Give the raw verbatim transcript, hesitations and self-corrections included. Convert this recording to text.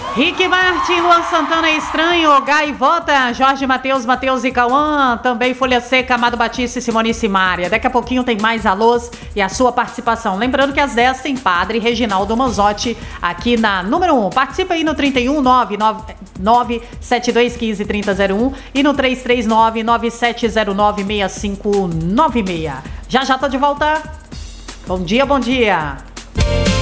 Rick Martin, Luan Santana, Estranho, Gaivota, Jorge Mateus, Mateus e Cauã, também Folha Seca, Amado Batista e Simone Simaria. Daqui a pouquinho tem mais alôs e a sua participação. Lembrando que às dez tem Padre Reginaldo Manzotti aqui na número um. Participa aí no trinta e um, nove nove sete dois um cinco, três zero zero um e no três três nove, nove sete zero nove, seis cinco nove seis. Já já tô de volta. Bom dia, bom dia.